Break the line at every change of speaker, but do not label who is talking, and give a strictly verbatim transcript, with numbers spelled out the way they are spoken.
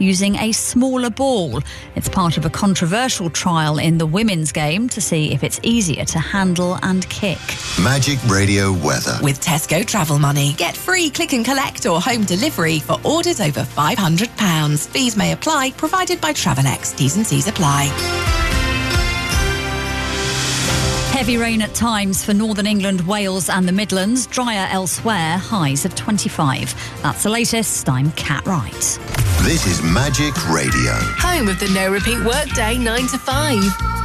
using a smaller ball. It's part of a controversial trial in the women's game to see if it's easier to handle and kick.
Magic Radio weather.
With Tesco Travel Money. Get free click and collect or home delivery for orders over five hundred pounds. Fees may apply, provided by Travelex. T's and C's apply.
Heavy rain at times for northern England, Wales and the Midlands. Drier elsewhere, highs of twenty-five. That's the latest. I'm Kat Wright.
This is Magic Radio.
Home of the no repeat workday nine to five.